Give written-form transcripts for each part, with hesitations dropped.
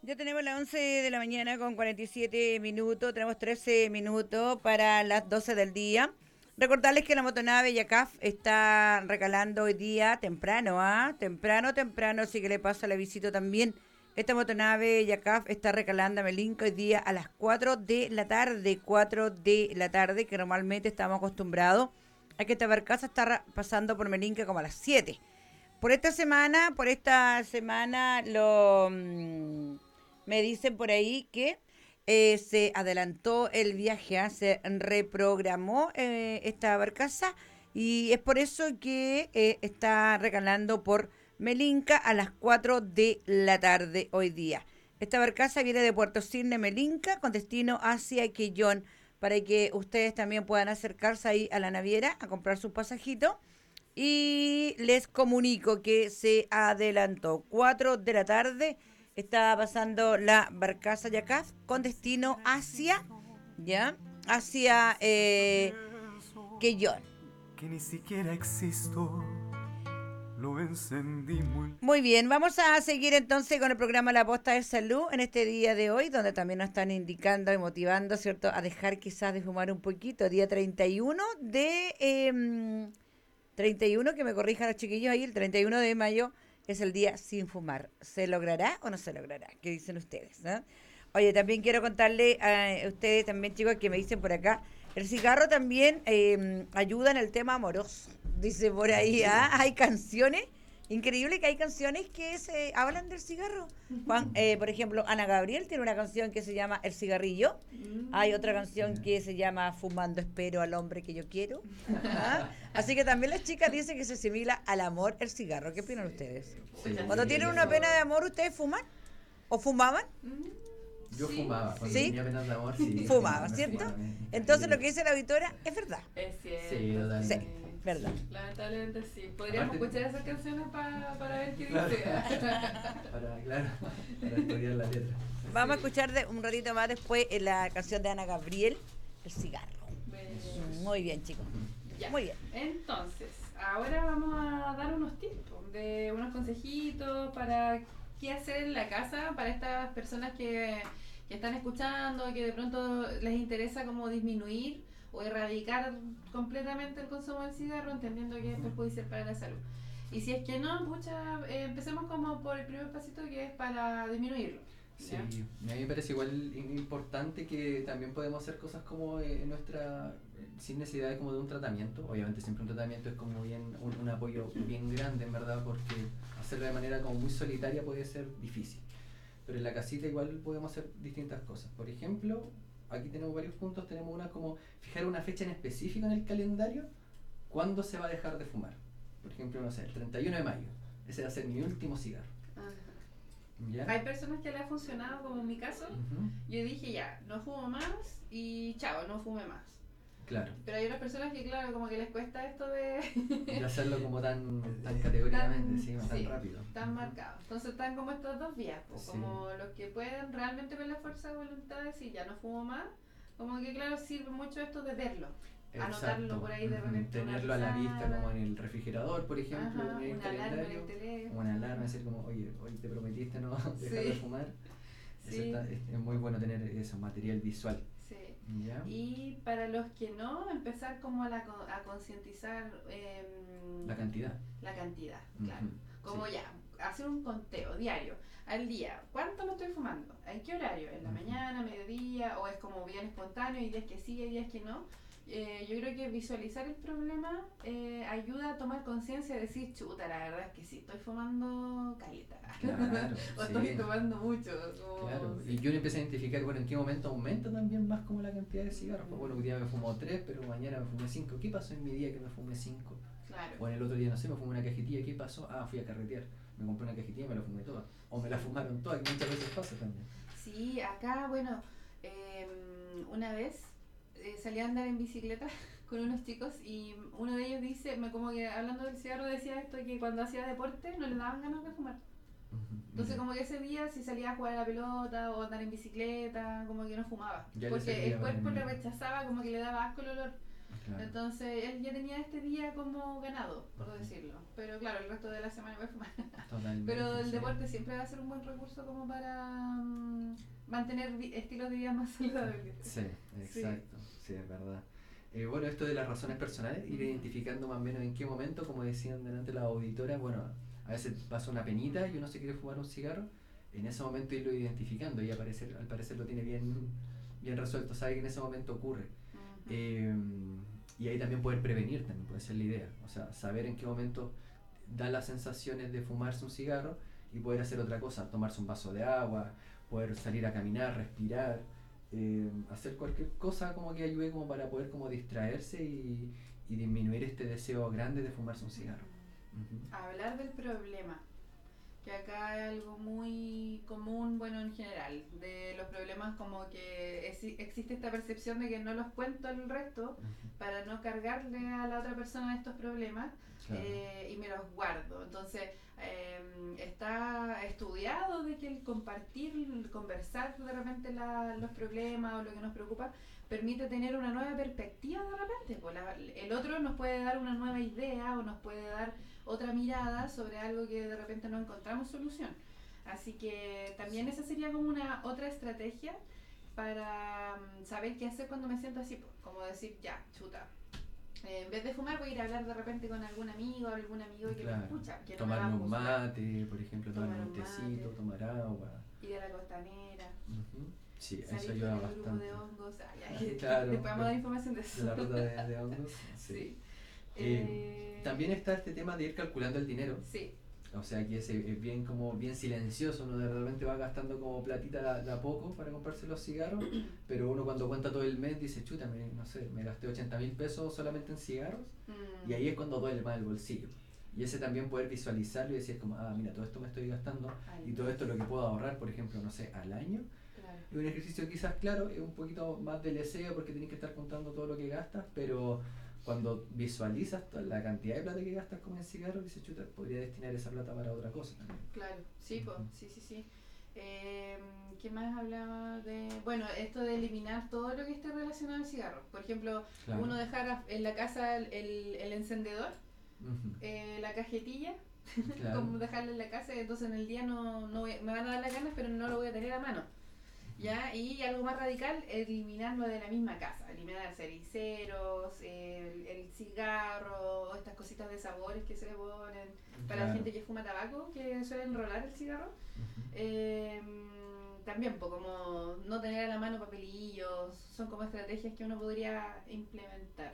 Ya tenemos las 11 de la mañana con 47 minutos, tenemos 13 minutos para las 12 del día. Recordarles que la motonave Yacaf está recalando hoy día temprano, temprano, así que le paso la visita también. Esta motonave Yacaf está recalando a Melinca hoy día a las 4 de la tarde, 4 de la tarde, que normalmente estamos acostumbrados a que esta barcaza está pasando por Melinca como a las 7. Por esta semana me dicen por ahí que se adelantó el viaje, se reprogramó esta barcaza y es por eso que está recalando por Melinca a las 4 de la tarde hoy día. Esta barcaza viene de Puerto Cisne, Melinca, con destino hacia Quillón, para que ustedes también puedan acercarse ahí a la naviera a comprar sus pasajitos. Y les comunico que se adelantó. 4 de la tarde estaba pasando la barcaza Yacaz con destino hacia, ¿ya? Hacia Quellón. Que ni siquiera existo, lo encendí Muy bien, vamos a seguir entonces con el programa La Posta de Salud en este día de hoy, donde también nos están indicando y motivando, ¿cierto?, a dejar quizás de fumar un poquito. Día 31 de 31, que me corrijan los chiquillos ahí, el 31 de mayo es el día sin fumar. ¿Se logrará o no se logrará? ¿Qué dicen ustedes? ¿No? Oye, también quiero contarle a ustedes también, chicos, que me dicen por acá, el cigarro también ayuda en el tema amoroso. Dice por ahí, hay canciones, increíble que hay canciones que se hablan del cigarro. Por ejemplo, Ana Gabriel tiene una canción que se llama El cigarrillo. Hay otra canción que se llama Fumando espero al hombre que yo quiero. Así que también las chicas dicen que se asimila al amor el cigarro. ¿Qué opinan ustedes? Sí, Cuando tienen una pena de amor, ¿ustedes fuman? ¿O fumaban? yo fumaba, cuando ¿Sí? tenía penas de amor, sí. Fumaba, me ¿cierto? fumaba, Entonces lo que dice la auditora es verdad. Es cierto. Sí, totalmente. Sí, verdad. Lamentablemente sí. Podríamos Aparte- escuchar esas canciones para ver qué Claro. dice. Para estudiar la letra. Vamos a escuchar un ratito más después la canción de Ana Gabriel, El cigarro. Muy bien, chicos. Ya. Muy bien. Entonces, ahora vamos a dar unos tips, de unos consejitos para qué hacer en la casa para estas personas que están escuchando, que de pronto les interesa como disminuir o erradicar completamente el consumo del cigarro, entendiendo que es perjudicial para la salud. Y si es que no, pucha, empecemos como por el primer pasito, que es para disminuirlo. Sí, ¿Ya? a mí me parece igual importante que también podemos hacer cosas como en nuestra, sin necesidad de, como de un tratamiento. Obviamente siempre un tratamiento es como bien un apoyo bien grande, en verdad, porque hacerlo de manera como muy solitaria puede ser difícil. Pero en la casita igual podemos hacer distintas cosas. Por ejemplo, aquí tenemos varios puntos. Tenemos una como fijar una fecha en específico en el calendario cuándo se va a dejar de fumar. Por ejemplo, no sé, el 31 de mayo. Ese va a ser mi último cigarro. Ajá. ¿Ya? Hay personas que le ha funcionado, como en mi caso. Ujú. Yo dije ya, no fumo más y chao, no fume más. Claro. Pero hay otras personas que, claro, como que les cuesta esto de Y hacerlo como tan categóricamente, sí, tan rápido. tan marcado. Entonces están como estos dos vías, pues, Sí. como los que pueden realmente ver la fuerza de voluntad de decir ya no fumo más, como que claro, sirve mucho esto de verlo. Anotarlo Exacto. por ahí de repente. Tenerlo a la vista como en el refrigerador, por ejemplo, Ajá, en el una alarma en calendario. el teléfono. Una alarma, decir como, oye, hoy te prometiste no dejar Sí. de fumar. Eso Sí. es muy bueno tener eso, material visual. Sí. ¿Ya? Y para los que no, empezar como a concientizar La cantidad. la cantidad, claro. Ujú, Como sí. ya, hacer un conteo diario, al día. ¿Cuánto me estoy fumando? ¿En qué horario? ¿En la Ujú. mañana, mediodía? ¿O es como bien espontáneo? Hay días que sí, hay días que no. Yo creo que visualizar el problema ayuda a tomar conciencia y decir, chuta, la verdad es que sí, estoy fumando caleta. Claro, O sí. estoy tomando mucho. Claro, sí. y yo empecé a identificar, bueno, en qué momento aumenta también más como la cantidad de cigarros. Pues, bueno, un día me fumo 3, pero mañana me fumé 5. ¿Qué pasó en mi día que me fumé 5? Claro. O en el otro día, no sé, me fumé una cajetilla. ¿Qué pasó? Ah, fui a carretear. Me compré una cajetilla y me la fumé toda. O me la fumaron toda, que muchas veces pasa también. Sí, acá, bueno, una vez salí a andar en bicicleta con unos chicos y uno de ellos dice, como que hablando del cigarro decía esto, que cuando hacía deporte no le daban ganas de fumar. Entonces Mira, como que ese día si salía a jugar a la pelota o andar en bicicleta, como que no fumaba. Ya le Porque servía el para cuerpo le eliminar. rechazaba, como que le daba asco el olor. Claro. Entonces él ya tenía este día como ganado, por Ujú. decirlo. Pero claro, el resto de la semana voy a fumar. Totalmente. Pero el sí. deporte siempre va a ser un buen recurso como para mantener estilos de vida más saludables. Sí, exacto, sí, es verdad. Bueno, esto de las razones personales, ir identificando más o menos en qué momento, como decían delante las auditoras, bueno, a veces pasa una penita y uno se quiere fumar un cigarro, en ese momento irlo identificando y al parecer lo tiene bien resuelto, sabe que en ese momento ocurre. Ujú. Y ahí también poder prevenir, también puede ser la idea, o sea, saber en qué momento da las sensaciones de fumarse un cigarro y poder hacer otra cosa, tomarse un vaso de agua, poder salir a caminar, respirar, hacer cualquier cosa como que ayude como para poder como distraerse y disminuir este deseo grande de fumarse un cigarro. Ujú. Hablar del problema, que acá es algo muy común, bueno, en general, de los problemas como que existe esta percepción de que no los cuento al resto Ujú. para no cargarle a la otra persona estos problemas. Claro. Y me los guardo. Entonces, está estudiado de que el compartir, el conversar de repente los problemas o lo que nos preocupa, permite tener una nueva perspectiva de repente. Pues el otro nos puede dar una nueva idea o nos puede dar otra mirada sobre algo que de repente no encontramos solución. Así que también esa sería como una otra estrategia para saber qué hacer cuando me siento así, pues, como decir, ya, chuta. En vez de fumar voy a ir a hablar de repente con algún amigo que me Claro. escucha, que no me Tomar va a un juzgar. mate, por ejemplo, tomar Tomar un un tecito, mate. tomar agua. Ir a la costanera, Ujú. Sí, eso salir ayuda con el grupo bastante. de hongos. Claro, Después vamos a dar información de eso. de la ruta de hongos. Sí. Sí. También está este tema de ir calculando el dinero. Sí. O sea que es bien como bien silencioso, uno de repente va gastando como platita de a poco para comprarse los cigarros, pero uno cuando cuenta todo el mes dice, chuta, no sé, me gasté 80.000 pesos solamente en cigarros, y ahí es cuando duele más el bolsillo. Y ese también poder visualizarlo y decir como, mira, todo esto me estoy gastando, y todo esto es lo que puedo ahorrar, por ejemplo, no sé, al año. Claro. Es un ejercicio quizás, claro, es un poquito más del deseo porque tienes que estar contando todo lo que gastas, pero cuando visualizas toda la cantidad de plata que gastas como en cigarros, dices, chuta, podría destinar esa plata para otra cosa también. Claro, sí, Ujú. sí. ¿Qué más hablaba de...? Bueno, esto de eliminar todo lo que esté relacionado al cigarro. Por ejemplo, Claro. uno dejar en la casa el encendedor, Ujú. la cajetilla, Claro. como dejarla en la casa, entonces en el día me van a dar las ganas, pero no lo voy a tener a mano. ¿Ya? Y algo más radical, eliminarlo de la misma casa, eliminar cericeros, el cigarro, estas cositas de sabores que se le ponen para la Claro. gente que fuma tabaco, que suele enrolar el cigarro. Ujú. También, pues, como no tener a la mano papelillos, son como estrategias que uno podría implementar.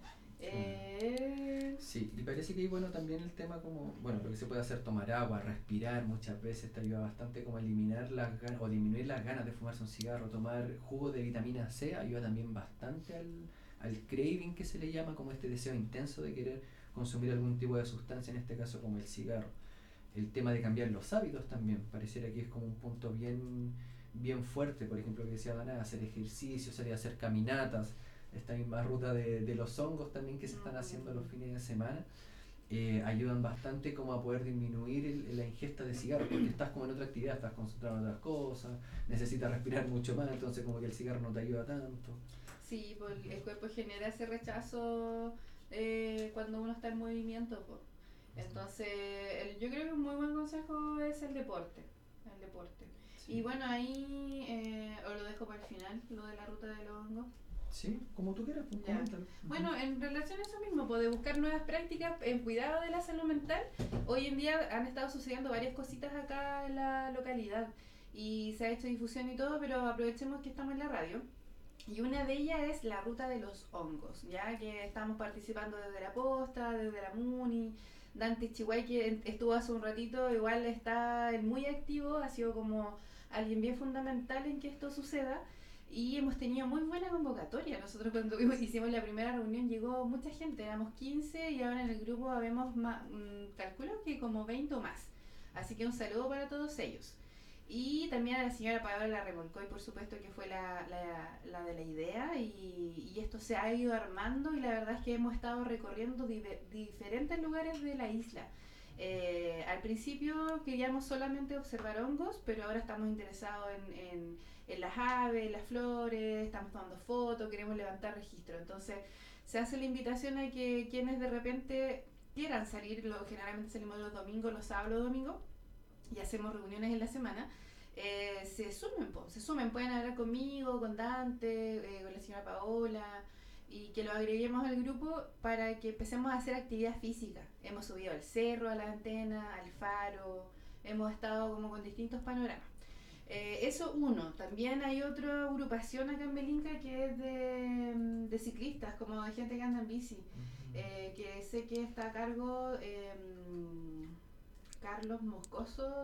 Sí, y parece que hay bueno también el tema como, bueno, lo que se puede hacer, tomar agua, respirar, muchas veces te ayuda bastante como a eliminar las ganas o disminuir las ganas de fumarse un cigarro, tomar jugo de vitamina C ayuda también bastante al craving que se le llama, como este deseo intenso de querer consumir algún tipo de sustancia, en este caso como el cigarro. El tema de cambiar los hábitos también, pareciera que es como un punto bien fuerte, por ejemplo, que decía Dana, hacer ejercicio, salir a hacer caminatas, esta misma ruta de los hongos también que se están haciendo los fines de semana, ayudan bastante como a poder disminuir la ingesta de cigarros, porque estás como en otra actividad, estás concentrado en otras cosas, necesitas respirar mucho más, entonces como que el cigarro no te ayuda tanto. Sí, pues el cuerpo genera ese rechazo cuando uno está en movimiento, pues. Entonces, yo creo que un muy buen consejo es el deporte. El deporte. Sí. Y bueno, ahí os lo dejo para el final, lo de la ruta de los hongos. Sí, como tú quieras, pues, Ya. coméntalo. Bueno, en relación a eso mismo, pues, de buscar nuevas prácticas en cuidado de la salud mental, hoy en día han estado sucediendo varias cositas acá en la localidad y se ha hecho difusión y todo, pero aprovechemos que estamos en la radio. Y una de ellas es la ruta de los hongos, ya que estamos participando desde la Posta, desde la Muni. Dante Chihuay, que estuvo hace un ratito, igual está muy activo, ha sido como alguien bien fundamental en que esto suceda. Y hemos tenido muy buena convocatoria. Nosotros cuando hicimos la primera reunión llegó mucha gente, éramos 15 y ahora en el grupo habemos calculo que como 20 o más. Así que un saludo para todos ellos. Y también a la señora Paola Remolcoy, por supuesto, que fue la de la idea, y esto se ha ido armando y la verdad es que hemos estado recorriendo diferentes lugares de la isla. Al principio queríamos solamente observar hongos, pero ahora estamos interesados en las aves, las flores, estamos tomando fotos, queremos levantar registro. Entonces se hace la invitación a que quienes de repente quieran salir, generalmente salimos los domingos, los sábados, los domingos, y hacemos reuniones en la semana, se sumen, pueden hablar conmigo, con Dante, con la señora Paola, y que lo agreguemos al grupo para que empecemos a hacer actividad física. Hemos subido al cerro, a la antena, al faro, hemos estado como con distintos panoramas. Eso uno. También hay otra agrupación acá en Belinca que es de ciclistas, como de gente que anda en bici, que sé que está a cargo Carlos Moscoso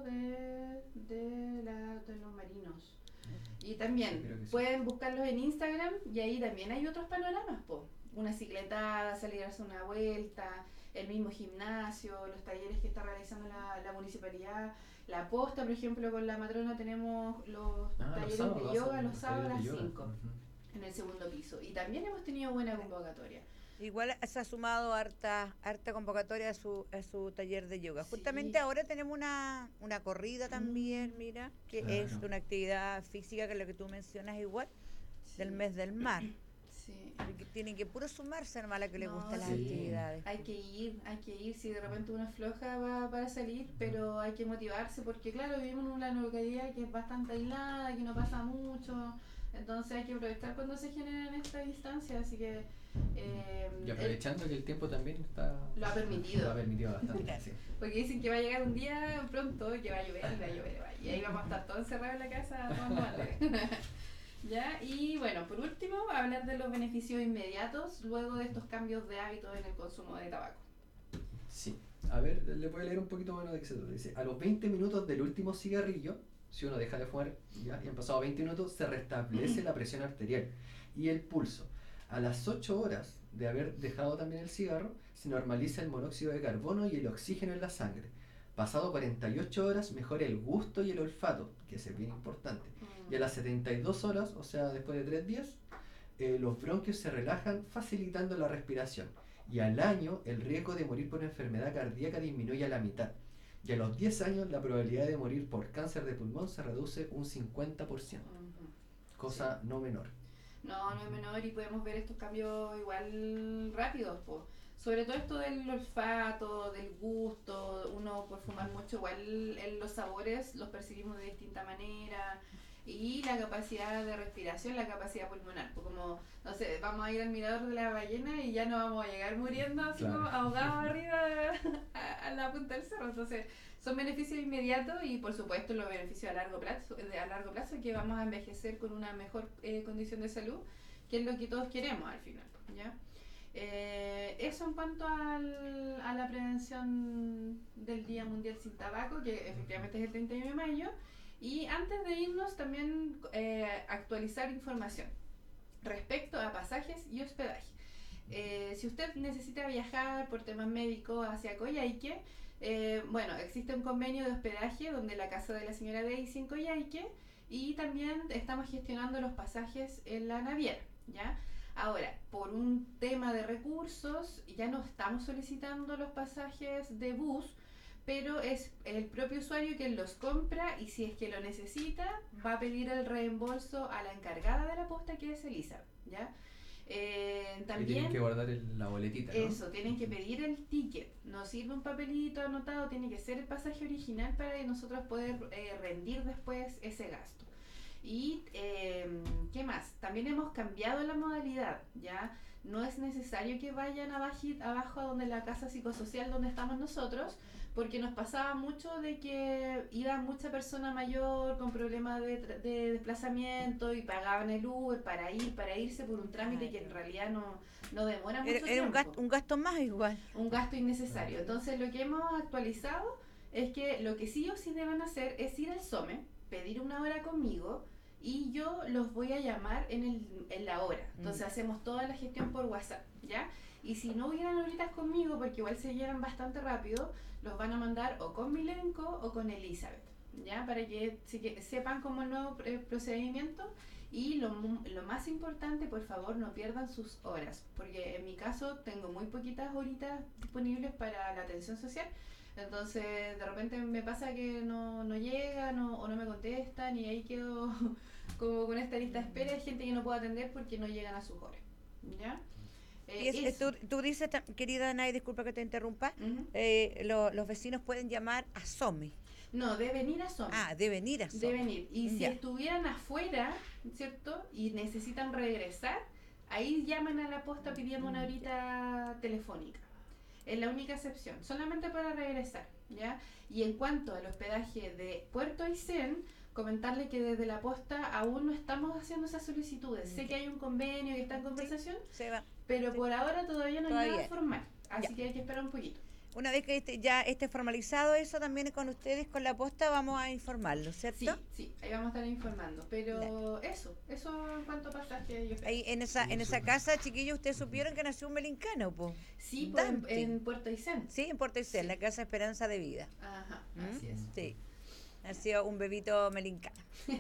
de los Marinos. Y también Creo que sí. pueden buscarlos en Instagram y ahí también hay otros panoramas, po. Una cicletada, salir a hacer una vuelta, el mismo gimnasio, los talleres que está realizando la municipalidad. La Posta, por ejemplo, con la matrona tenemos los talleres de yoga los sábados a las 5 en el segundo piso. Y también hemos tenido buena convocatoria. Igual se ha sumado harta convocatoria a su taller de yoga. Sí. Justamente ahora tenemos una corrida también, mira, que Claro. es una actividad física, que es lo que tú mencionas igual, del Sí. mes del mar. Sí. Que tienen que puro sumarse, hermano, a la que les No, gustan las sí. actividades. Hay que ir, si de repente uno floja va para salir, pero hay que motivarse porque claro, vivimos en una localidad que es bastante aislada, que no pasa mucho, entonces hay que aprovechar cuando se generan estas instancias, así que Y aprovechando que el tiempo también está... Lo ha permitido. Lo ha permitido bastante, sí. porque dicen que va a llegar un día pronto que va a llover, y ahí vamos a estar todos encerrados en la casa tomando mate. ¿Ya? Y bueno, por último, hablar de los beneficios inmediatos luego de estos cambios de hábitos en el consumo de tabaco. Sí. A ver, le voy a leer un poquito menos de qué se trata. Dice, a los 20 minutos del último cigarrillo, si uno deja de fumar ya, y han pasado 20 minutos, se restablece la presión arterial y el pulso. A las 8 horas de haber dejado también el cigarro, se normaliza el monóxido de carbono y el oxígeno en la sangre. Pasado 48 horas, mejora el gusto y el olfato, que es bien importante. Y a las 72 horas, o sea, después de 3 días, los bronquios se relajan, facilitando la respiración. Y al año, el riesgo de morir por enfermedad cardíaca disminuye a la mitad. Y a los 10 años, la probabilidad de morir por cáncer de pulmón se reduce un 50%. Cosa no menor. No es menor y podemos ver estos cambios igual rápidos, po. Sobre todo esto del olfato, del gusto, uno por fumar mucho igual los sabores los percibimos de distinta manera y la capacidad de respiración, la capacidad pulmonar, pues como, no sé, vamos a ir al mirador de la ballena y ya no vamos a llegar muriendo así Claro. como ahogados arriba a la punta del cerro, entonces son beneficios inmediatos y por supuesto los beneficios a largo plazo que vamos a envejecer con una mejor condición de salud, que es lo que todos queremos al final, ¿ya? Eso en cuanto a la prevención del Día Mundial Sin Tabaco, que efectivamente es el 31 de mayo. Y antes de irnos también actualizar información respecto a pasajes y hospedaje. Si usted necesita viajar por temas médicos hacia Coyhaique, bueno, existe un convenio de hospedaje donde la casa de la señora Daisy en Coyhaique y también estamos gestionando los pasajes en la naviera, ¿ya? Ahora, por un tema de recursos, ya no estamos solicitando los pasajes de bus, pero es el propio usuario quien los compra y si es que lo necesita, va a pedir el reembolso a la encargada de la posta, que es Elisa, ¿ya? Y También tienen que guardar la boletita, ¿no? eso, tienen que pedir el ticket, no sirve un papelito anotado, tiene que ser el pasaje original para que nosotros poder rendir después ese gasto. Y ¿qué más? También hemos cambiado la modalidad, ¿ya? No es necesario que vayan abajo a donde la casa psicosocial donde estamos nosotros, porque nos pasaba mucho de que iba mucha persona mayor con problemas de desplazamiento y pagaban el Uber para irse por un trámite que en realidad no demora mucho Era tiempo. un gasto más igual. Un gasto innecesario. Entonces lo que hemos actualizado es que lo que sí o sí deben hacer es ir al SOME, pedir una hora conmigo y yo los voy a llamar en la hora. Entonces hacemos toda la gestión por WhatsApp, ¿ya? Y si no hubieran horitas conmigo, porque igual se llegan bastante rápido, los van a mandar o con Milenko o con Elizabeth, ¿ya? Para que sepan como el nuevo procedimiento. Y lo más importante, por favor, no pierdan sus horas, porque en mi caso tengo muy poquitas horitas disponibles para la atención social. Entonces, de repente me pasa que no llegan o no me contestan y ahí quedo como con esta lista de espera. Hay gente que no puedo atender porque no llegan a sus horas, ¿ya? Y tú dices, querida Anay, disculpa que te interrumpa, Ujú. los vecinos pueden llamar a SOME. No, deben ir a SOME. Ah, deben ir a SOME. Deben ir. Y si Ya. estuvieran afuera, ¿cierto? Y necesitan regresar, ahí llaman a la posta pidiendo una horita telefónica. Es la única excepción, solamente para regresar, ¿ya? Y en cuanto al hospedaje de Puerto Aysén, comentarle que desde la posta aún no estamos haciendo esas solicitudes. Sé que hay un convenio que está en conversación, Se va. pero Sí. por ahora todavía no Todavía. llega formal. Así Ya. que hay que esperar un poquito. Una vez que ya esté formalizado eso también con ustedes, con la posta, vamos a informarlo, Sí, ¿cierto? sí, ahí vamos a estar informando. Pero eso en cuanto a pasaje yo creo. Ahí en esa casa, chiquillos, ustedes supieron que nació un melincano, pues. Sí, pues, Dante. en Puerto Aysén. Sí, en Puerto Aysén, Sí. la Casa Esperanza de Vida. Ajá, ¿Mm? así es. Sí, nació un bebito melincano.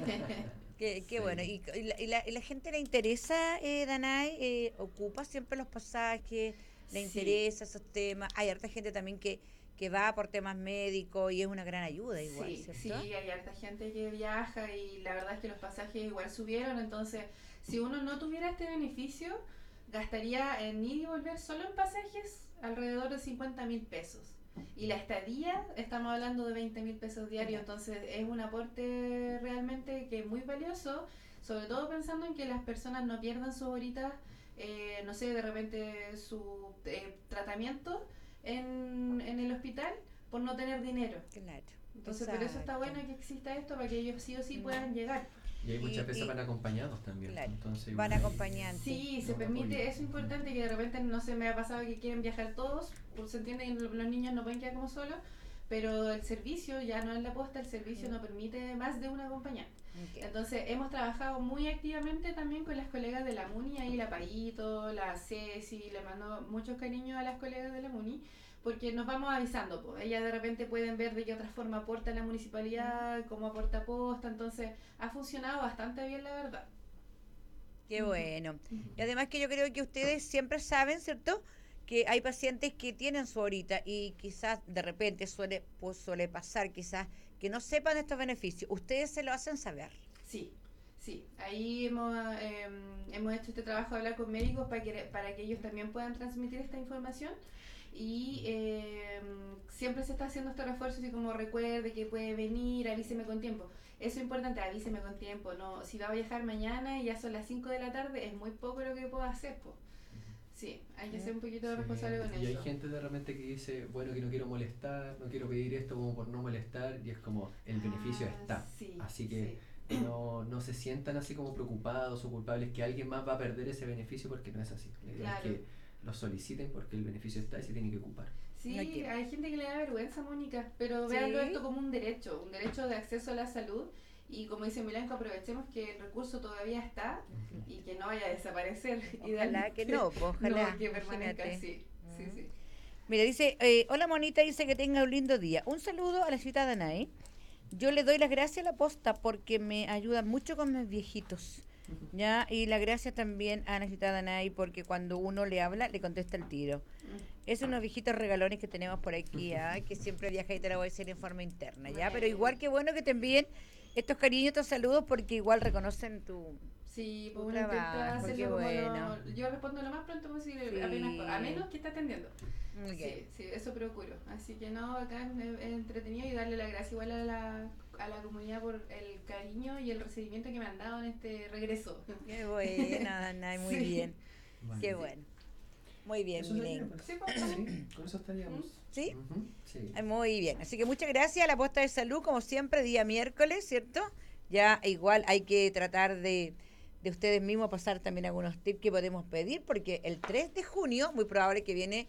Qué Sí. bueno. ¿Y la gente le interesa, Danay? ¿Ocupa siempre los pasajes? ¿Le Sí. interesa esos temas? Hay harta gente también que va por temas médicos y es una gran ayuda igual, Sí, sí, ¿cierto? hay harta gente que viaja y la verdad es que los pasajes igual subieron, entonces si uno no tuviera este beneficio, gastaría en ir y volver solo en pasajes alrededor de 50.000 pesos. Y la estadía, estamos hablando de 20.000 pesos diarios, Ya. entonces es un aporte realmente que es muy valioso, sobre todo pensando en que las personas no pierdan sus horitas, no sé, de repente su tratamiento en el hospital por no tener dinero. Claro. Entonces por eso está bueno que exista esto, para que ellos sí o sí puedan llegar. Y hay muchas Y- veces y- van acompañados también. Claro, Entonces, van igual- acompañantes. Sí, se No, permite, apoyo. eso es importante, que de repente no se me ha pasado que quieren viajar todos, pues se entiende que los niños no pueden quedar como solos, pero el servicio, ya no en la posta, el servicio no permite más de un acompañante. Ok. Entonces hemos trabajado muy activamente también con las colegas de la MUNI, ahí la Paito, la Ceci, le mando muchos cariños a las colegas de la MUNI, porque nos vamos avisando, pues ellas de repente pueden ver de qué otra forma aporta la municipalidad, cómo aporta posta, entonces ha funcionado bastante bien la verdad. Qué bueno. Y además que yo creo que ustedes siempre saben, ¿cierto? Que hay pacientes que tienen su horita y quizás de repente suele pasar quizás que no sepan estos beneficios. Ustedes se lo hacen saber. Sí, sí, ahí hemos hecho este trabajo de hablar con médicos para que ellos también puedan transmitir esta información y siempre se está haciendo este refuerzo, así como recuerde que puede venir, avíseme con tiempo. Eso es importante, avíseme con tiempo. No, si va a viajar mañana y ya son las 5 de la tarde, es muy poco lo que puedo hacer, pues. Sí, hay que ser un poquito Sí, responsable con y hay eso. gente de repente que dice, bueno, que no quiero molestar, no quiero pedir esto como por no molestar, y es como, el beneficio está. Sí, Así que sí. no se sientan así como preocupados o culpables que alguien más va a perder ese beneficio, porque no es así. La idea Claro. es que lo soliciten porque el beneficio está y se tiene que ocupar. Sí, No quiero. hay gente que le da vergüenza, Mónica, pero ¿Sí? veanlo esto como un derecho de acceso a la salud. Y como dice Milanco, aprovechemos que el recurso todavía está y que no vaya a desaparecer. Ojalá que no, pues, ojalá. No, que permanezca imagínate. así. Sí, sí. Mira, dice, hola Monita, dice que tenga un lindo día. Un saludo a la ciudad de Anaí. Yo le doy las gracias a la posta porque me ayuda mucho con mis viejitos. ¿Ya? Y las gracias también a la ciudad de Anaí porque cuando uno le habla, le contesta el tiro. Es unos viejitos regalones que tenemos por aquí, ¿ah? Que siempre viaja y te lo voy a decir en forma interna, ¿ya? Pero igual que bueno que te envíen estos cariños, estos saludos porque igual reconocen tu... Sí, Tu pues uno intenta trabajo, qué hacerlo como bueno. yo respondo lo más pronto posible, Sí. a menos que esté atendiendo. Ok. Sí, sí, eso procuro. Así que no, acá es entretenido y darle la gracia igual a la comunidad por el cariño y el recibimiento que me han dado en este regreso. Qué bueno, Danay, muy Sí. bien. Bueno, Qué bueno. Muy bien, eso sería, Milen. pues. Sí, pues, Sí, con eso estaríamos. ¿Sí? Ujú, sí. Ay, muy bien. Así que muchas gracias a la posta de salud, como siempre, día miércoles, ¿cierto? Ya igual hay que tratar de ustedes mismos pasar también algunos tips que podemos pedir, porque el 3 de junio, muy probable que viene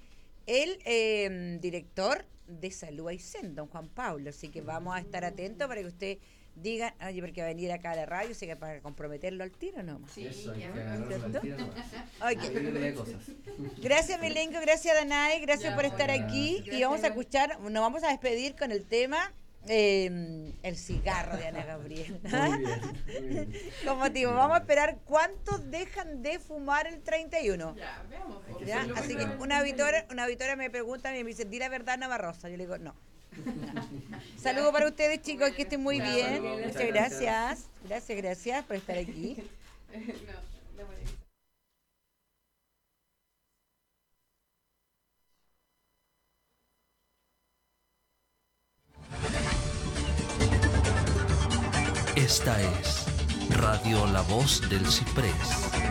el director de Salud Aysén, don Juan Pablo. Así que vamos a estar atentos para que usted diga, oye, porque va a venir acá a la radio, así que para comprometerlo al tiro nomás. Sí, Eso, hay que ya. agarrarlo al tiro nomás. Ok. Y pedirle cosas. Gracias, Milenko, gracias, Danay, gracias Ya, por estar bueno. aquí. Gracias, Y vamos a igual. escuchar, nos vamos a despedir con el tema el cigarro de Ana Gabriel. Muy bien, muy bien. Como digo, vamos a esperar cuántos dejan de fumar el 31. Ya, veamos. Hay que ¿Ya? hacerlo Así que primero. una auditora me pregunta y me dice, di la verdad, Navarrosa. Yo le digo, no. Saludos para ustedes, chicos, que estén muy Chao, bien. muchas Muchas gracias. Gracias por estar aquí. No, no, bueno. Esta es Radio La Voz del Ciprés.